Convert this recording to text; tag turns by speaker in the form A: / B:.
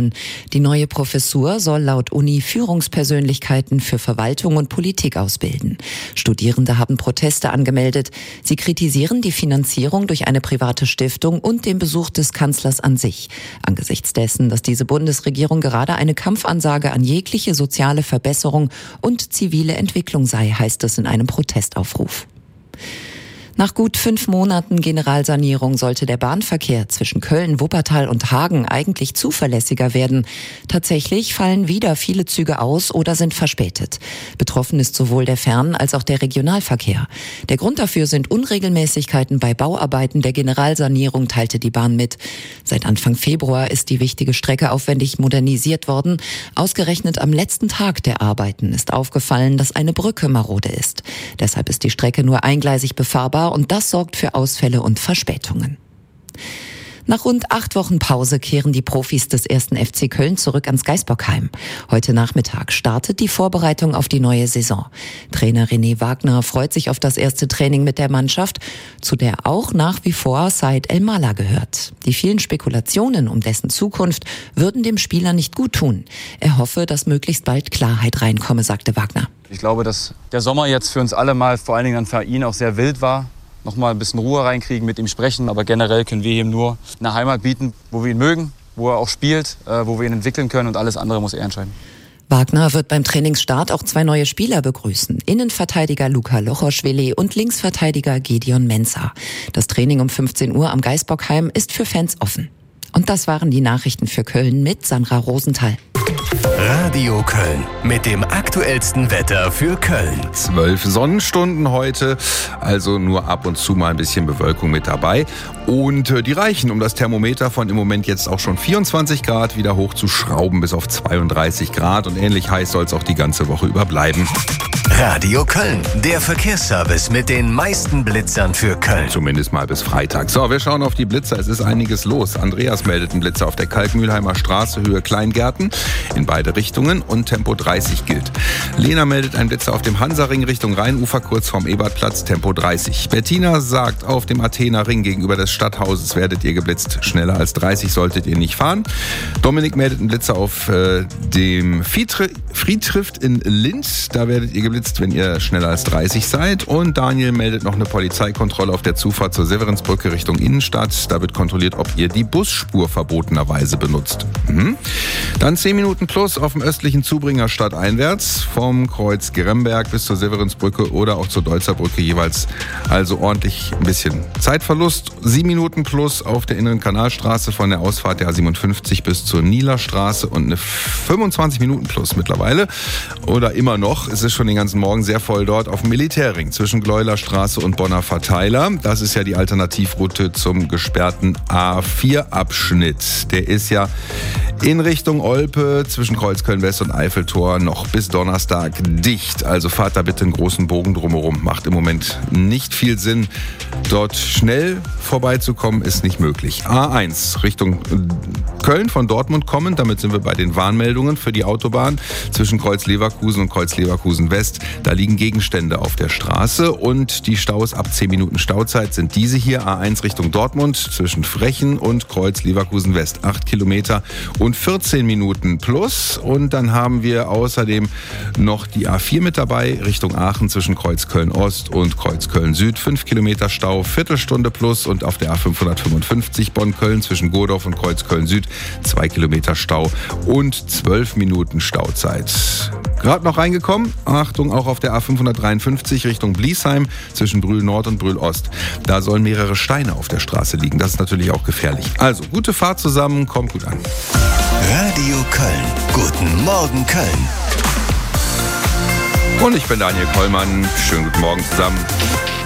A: Köln. Die neue Professur soll laut Uni Führungspersönlichkeiten für Verwaltung und Politik ausbilden. Studierende haben Proteste angemeldet. Sie kritisieren die Finanzierung durch eine private Stiftung und den Besuch des Kanzlers an sich. Angesichts dessen, dass diese Bundesregierung gerade eine Kampfansage an jegliche soziale Verbesserung und zivile Entwicklung sei, heißt es in einem Protestaufruf. Nach gut 5 Monaten Generalsanierung sollte der Bahnverkehr zwischen Köln, Wuppertal und Hagen eigentlich zuverlässiger werden. Tatsächlich fallen wieder viele Züge aus oder sind verspätet. Betroffen ist sowohl der Fern- als auch der Regionalverkehr. Der Grund dafür sind Unregelmäßigkeiten bei Bauarbeiten der Generalsanierung, teilte die Bahn mit. Seit Anfang Februar ist die wichtige Strecke aufwendig modernisiert worden. Ausgerechnet am letzten Tag der Arbeiten ist aufgefallen, dass eine Brücke marode ist. Deshalb ist die Strecke nur eingleisig befahrbar und das sorgt für Ausfälle und Verspätungen. Nach rund 8 Wochen Pause kehren die Profis des 1. FC Köln zurück ans Gaisbockheim. Heute Nachmittag startet die Vorbereitung auf die neue Saison. Trainer René Wagner freut sich auf das erste Training mit der Mannschaft, zu der auch nach wie vor Said El-Mala gehört. Die vielen Spekulationen um dessen Zukunft würden dem Spieler nicht gut tun. Er hoffe, dass möglichst bald Klarheit reinkomme, sagte Wagner.
B: Ich glaube, dass der Sommer jetzt für uns alle mal, vor allen Dingen für ihn, auch sehr wild war. Noch mal ein bisschen Ruhe reinkriegen, mit ihm sprechen. Aber generell können wir ihm nur eine Heimat bieten, wo wir ihn mögen, wo er auch spielt, wo wir ihn entwickeln können. Und alles andere muss er entscheiden.
A: Wagner wird beim Trainingsstart auch 2 neue Spieler begrüßen. Innenverteidiger Luka Lochoschwili und Linksverteidiger Gideon Mensah. Das Training um 15 Uhr am Gaisbockheim ist für Fans offen. Und das waren die Nachrichten für Köln mit Sandra Rosenthal.
C: Radio Köln mit dem aktuellsten Wetter für Köln.
D: 12 Sonnenstunden heute, also nur ab und zu mal ein bisschen Bewölkung mit dabei. Und die reichen, um das Thermometer von im Moment jetzt auch schon 24 Grad wieder hochzuschrauben bis auf 32 Grad. Und ähnlich heiß soll es auch die ganze Woche über bleiben.
C: Radio Köln, der Verkehrsservice mit den meisten Blitzern für Köln.
D: Zumindest mal bis Freitag. So, wir schauen auf die Blitzer. Es ist einiges los. Andreas meldet einen Blitzer auf der Kalkmühlheimer Straße, Höhe Kleingärten, in beide Richtungen und Tempo 30 gilt. Lena meldet einen Blitzer auf dem Hansaring Richtung Rheinufer, kurz vorm Ebertplatz, Tempo 30. Bettina sagt, auf dem Athener Ring gegenüber des Stadthauses werdet ihr geblitzt. Schneller als 30 solltet ihr nicht fahren. Dominik meldet einen Blitzer auf dem Friedtrift in Linz. Da werdet ihr geblitzt, wenn ihr schneller als 30 seid. Und Daniel meldet noch eine Polizeikontrolle auf der Zufahrt zur Severinsbrücke Richtung Innenstadt. Da wird kontrolliert, ob ihr die Busspur verbotenerweise benutzt. Dann 10 Minuten plus auf dem östlichen Zubringer stadteinwärts vom Kreuz Geremberg bis zur Severinsbrücke oder auch zur Deutzerbrücke jeweils. Also ordentlich ein bisschen Zeitverlust. 7 Minuten plus auf der Inneren Kanalstraße von der Ausfahrt der A57 bis zur Nielerstraße und eine 25 Minuten plus mittlerweile. Oder immer noch. Es ist schon den ganzen Morgen sehr voll dort auf dem Militärring zwischen Gleulerstraße und Bonner Verteiler. Das ist ja die Alternativroute zum gesperrten A4-Abschnitt. Der ist ja in Richtung Olpe zwischen Kreuzköln-West und Eiffeltor noch bis Donnerstag dicht. Also fahrt da bitte einen großen Bogen drumherum. Macht im Moment nicht viel Sinn. Dort schnell vorbeizukommen ist nicht möglich. A1 Richtung Köln von Dortmund kommen. Damit sind wir bei den Warnmeldungen für die Autobahn zwischen Kreuz-Leverkusen und Kreuz-Leverkusen-West. Da liegen Gegenstände auf der Straße und die Staus ab 10 Minuten Stauzeit sind diese hier. A1 Richtung Dortmund zwischen Frechen und Kreuz-Leverkusen-West. 8 Kilometer und 14 Minuten plus. Und dann haben wir außerdem noch die A4 mit dabei Richtung Aachen zwischen Kreuzköln-Ost und Kreuzköln-Süd. 5 Kilometer Stau, Viertelstunde plus. Und auf der A555 Bonn-Köln zwischen Godorf und Kreuzköln-Süd 2 Kilometer Stau und 12 Minuten Stauzeit. Gerade noch reingekommen, Achtung, auch auf der A553 Richtung Bliesheim zwischen Brühl-Nord und Brühl-Ost. Da sollen mehrere Steine auf der Straße liegen. Das ist natürlich auch gefährlich. Also, gute Fahrt zusammen, kommt gut an.
C: Radio Köln. Guten Morgen, Köln.
D: Und ich bin Daniel Kollmann. Schönen guten Morgen zusammen.